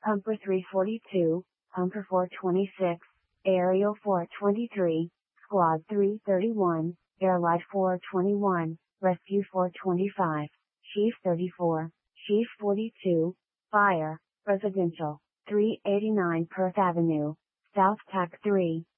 Pumper 342, Pumper 426, Aerial 423, Squad 331, Airlight 421, Rescue 425, Chief 34, Chief 42, Fire, Residential, 389 Perth Avenue, South Tack 3.